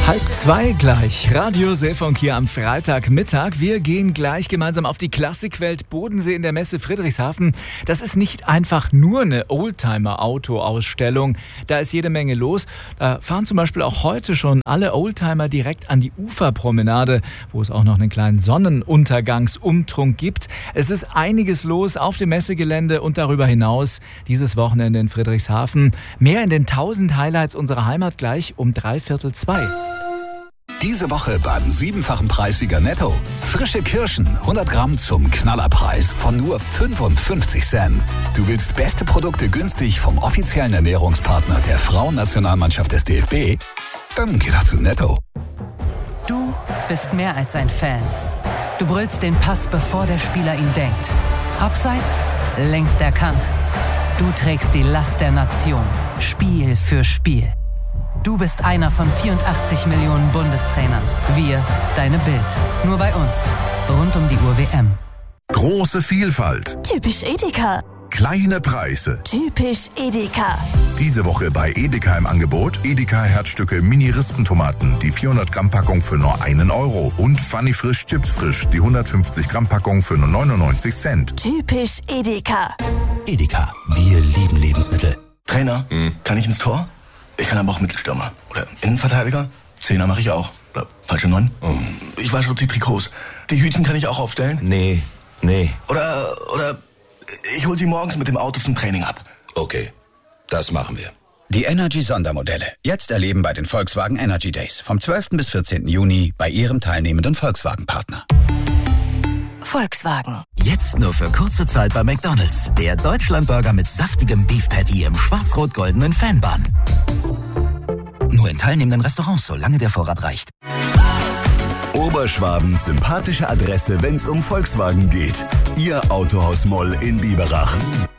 1:30 gleich. Radio Seefunk hier am Freitagmittag. Wir gehen gleich gemeinsam auf die Klassikwelt Bodensee in der Messe Friedrichshafen. Das ist nicht einfach nur eine Oldtimer-Auto-Ausstellung. Da ist jede Menge los. Da fahren zum Beispiel auch heute schon alle Oldtimer direkt an die Uferpromenade, wo es auch noch einen kleinen Sonnenuntergangsumtrunk gibt. Es ist einiges los auf dem Messegelände und darüber hinaus dieses Wochenende in Friedrichshafen. Mehr in den 1000 Highlights unserer Heimat gleich um 1:45. Diese Woche beim 7-fachen Preissieger Netto. Frische Kirschen, 100 Gramm zum Knallerpreis von nur 55 Cent. Du willst beste Produkte günstig vom offiziellen Ernährungspartner der Frauennationalmannschaft des DFB? Dann geh doch zu Netto. Du bist mehr als ein Fan. Du brüllst den Pass, bevor der Spieler ihn denkt. Abseits, längst erkannt. Du trägst die Last der Nation, Spiel für Spiel. Du bist einer von 84 Millionen Bundestrainern. Wir, deine Bild. Nur bei uns. Rund um die Uhr WM. Große Vielfalt. Typisch Edeka. Kleine Preise. Typisch Edeka. Diese Woche bei Edeka im Angebot Edeka Herzstücke Mini-Rispentomaten, die 400 Gramm Packung für nur 1 Euro. Und Funny Frisch Chips Frisch, die 150 Gramm Packung für nur 99 Cent. Typisch Edeka. Edeka, wir lieben Lebensmittel. Trainer, kann ich ins Tor? Ich kann aber auch Mittelstürmer. Oder Innenverteidiger. Zehner mache ich auch. Oder falsche 9. Ich wasche auch die Trikots. Die Hütchen kann ich auch aufstellen. Nee. Oder ich hol sie morgens mit dem Auto zum Training ab. Okay, das machen wir. Die Energy-Sondermodelle. Jetzt erleben bei den Volkswagen Energy Days. Vom 12. bis 14. Juni bei Ihrem teilnehmenden Volkswagen-Partner. Volkswagen. Jetzt nur für kurze Zeit bei McDonald's. Der Deutschlandburger mit saftigem Beef Patty im schwarz-rot-goldenen Fanbun. Nur in teilnehmenden Restaurants, solange der Vorrat reicht. Oberschwabens sympathische Adresse, wenn's um Volkswagen geht. Ihr Autohaus Moll in Biberach.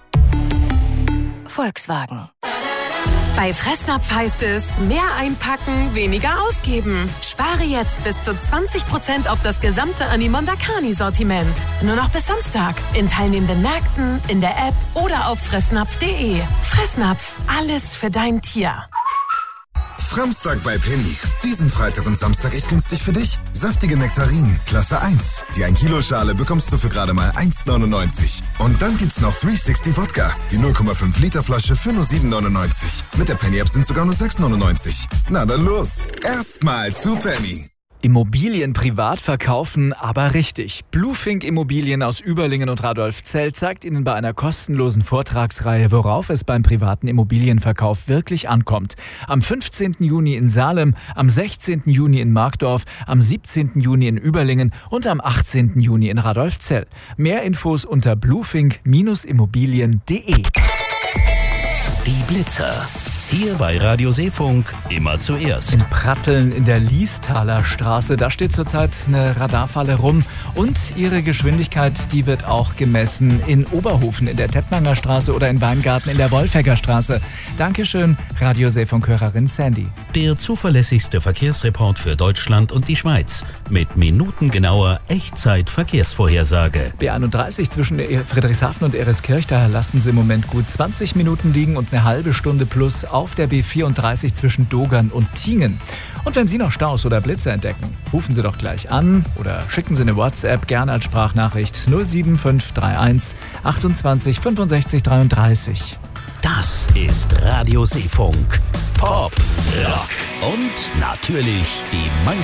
Volkswagen. Bei Fressnapf heißt es, mehr einpacken, weniger ausgeben. Spare jetzt bis zu 20% auf das gesamte Animondakani-Sortiment. Nur noch bis Samstag. In teilnehmenden Märkten, in der App oder auf fressnapf.de. Fressnapf, alles für dein Tier. Framstag bei Penny. Diesen Freitag und Samstag echt günstig für dich. Saftige Nektarinen, Klasse 1. Die 1 Kilo Schale bekommst du für gerade mal 1,99. Und dann gibt's noch 360 Wodka. Die 0,5 Liter Flasche für nur 7,99. Mit der Penny App sind sogar nur 6,99. Na dann los. Erstmal zu Penny. Immobilien privat verkaufen, aber richtig. Bluefink Immobilien aus Überlingen und Radolfzell zeigt Ihnen bei einer kostenlosen Vortragsreihe, worauf es beim privaten Immobilienverkauf wirklich ankommt. Am 15. Juni in Salem, am 16. Juni in Markdorf, am 17. Juni in Überlingen und am 18. Juni in Radolfzell. Mehr Infos unter bluefink-immobilien.de. Die Blitzer. Hier bei Radio Seefunk immer zuerst. In Pratteln in der Liestaler Straße, da steht zurzeit eine Radarfalle rum und ihre Geschwindigkeit, die wird auch gemessen in Oberhofen in der Tettnanger Straße oder in Weingarten in der Wolfegger Straße. Dankeschön, Radio Seefunk-Hörerin Sandy. Der zuverlässigste Verkehrsreport für Deutschland und die Schweiz mit minutengenauer Echtzeit-Verkehrsvorhersage. B31 zwischen Friedrichshafen und Ereskirch, da lassen Sie im Moment gut 20 Minuten liegen und eine halbe Stunde plus auf der B34 zwischen Dogern und Tingen. Und wenn Sie noch Staus oder Blitze entdecken, rufen Sie doch gleich an oder schicken Sie eine WhatsApp, gerne als Sprachnachricht 07531 28 65 33. Das ist Radio Seefunk. Pop, Rock und natürlich die meisten